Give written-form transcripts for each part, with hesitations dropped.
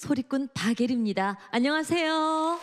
소리꾼 박예리입니다. 안녕하세요.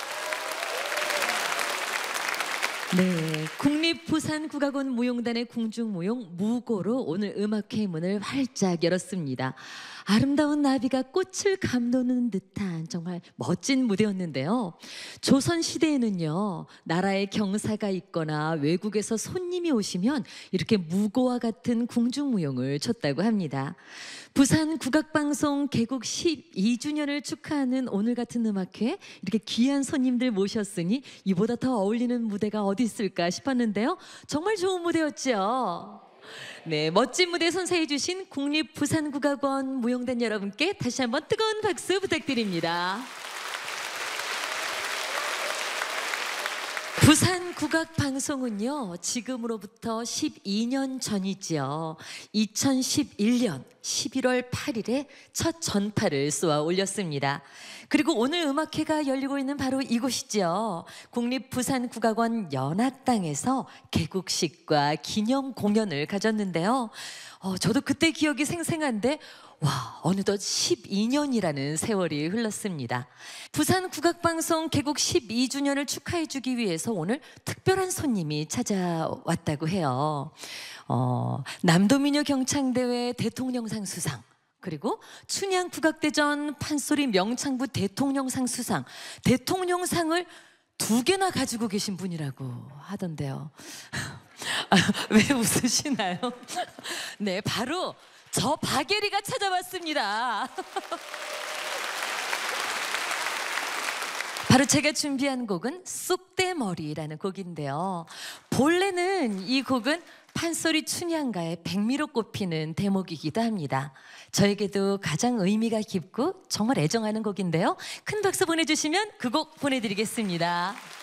네, 국립부산국악원 무용단의 궁중무용 무고로 오늘 음악회 문을 활짝 열었습니다. 아름다운 나비가 꽃을 감도는 듯한 정말 멋진 무대였는데요. 조선시대에는요, 나라에 경사가 있거나 외국에서 손님이 오시면 이렇게 무고와 같은 궁중무용을 췄다고 합니다. 부산국악방송 개국 12주년을 축하하는 오늘 같은 음악회, 이렇게 귀한 손님들 모셨으니 이보다 더 어울리는 무대가 어디 있을까 싶었는데요. 정말 좋은 무대였죠. 네, 멋진 무대 선사해 주신 국립부산국악원 무용단 여러분께 다시 한번 뜨거운 박수 부탁드립니다. 부산국악방송은요, 지금으로부터 12년 전이지요. 2011년 11월 8일에 첫 전파를 쏘아 올렸습니다. 그리고 오늘 음악회가 열리고 있는 바로 이곳이죠. 국립부산국악원 연악당에서 개국식과 기념 공연을 가졌는데요. 저도 그때 기억이 생생한데 와, 어느덧 12년이라는 세월이 흘렀습니다. 부산국악방송 개국 12주년을 축하해주기 위해서 오늘 특별한 손님이 찾아왔다고 해요. 남도민요 경창대회 대통령상 수상, 그리고 춘향국악대전 판소리 명창부 대통령상 수상, 대통령상을 2개나 가지고 계신 분이라고 하던데요. 왜 웃으시나요? 네, 바로 저 박예리가 찾아왔습니다. 바로 제가 준비한 곡은 쑥대머리라는 곡인데요. 본래는 이 곡은 판소리 춘향가의 백미로 꼽히는 대목이기도 합니다. 저에게도 가장 의미가 깊고 정말 애정하는 곡인데요. 큰 박수 보내주시면 그 곡 보내드리겠습니다.